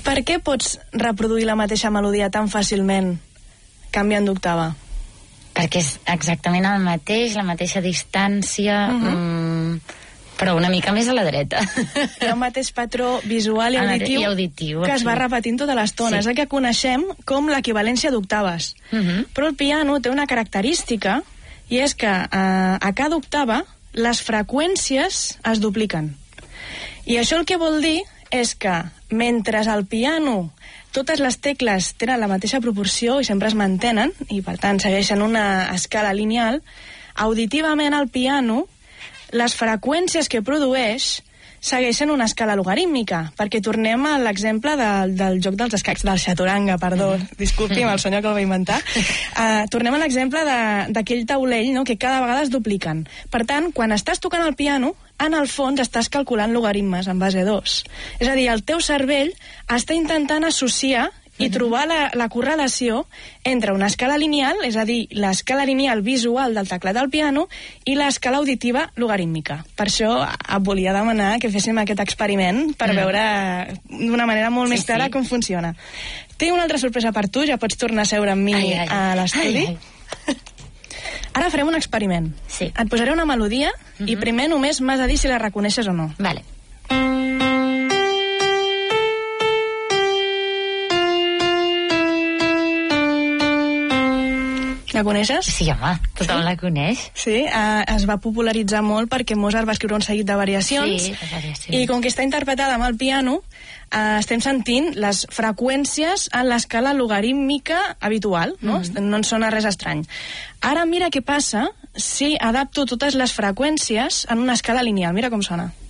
Per què pots reproduir la mateixa melodia tan fàcilment canviant d'octava? Perquè és exactament el mateix, la mateixa distància, però una mica més a la dreta. Hi ha un mateix patró visual i auditiu que es va repetint tota l'estona. És el que coneixem com l'equivalència d'octaves. Però el piano té una característica, i és que a cada octava les freqüències es dupliquen. I això el que vol dir és que mentre al piano totes les tecles tenen la mateixa proporció i sempre es mantenen, i per tant segueixen una escala lineal, auditivament al piano les freqüències que produeix segueixen una escala logarítmica, perquè tornem a l'exemple del joc dels escacs, del xaturanga, perdó, disculpi'm el senyor que el va inventar. Tornem a l'exemple d'aquell taulell, no?, que cada vegada es dupliquen. Per tant, quan estàs tocant el piano, en el fons estàs calculant logaritmes en base 2. És a dir, el teu cervell està intentant associar i trobar la correlació entre una escala lineal, és a dir, l'escala lineal visual del teclat del piano, i l'escala auditiva logarítmica. Per això et volia demanar que féssim aquest experiment per veure d'una manera molt més clara com funciona. Tinc una altra sorpresa per tu, ja pots tornar a seure amb mi a l'estudi. Ara farem un experiment. Et posaré una melodia i primer només m'has de dir si la reconeixes o no. Vale. La coneixes? Sí, home, tothom la coneix. Sí, es va popularitzar molt perquè Mozart va escriure un seguit de variacions. Sí, de variacions. I com que està interpretada amb el piano, estem sentint les freqüències en l'escala logarítmica habitual, no? No ens sona res estrany. Ara mira què passa si adapto totes les freqüències en una escala lineal. Mira com sona.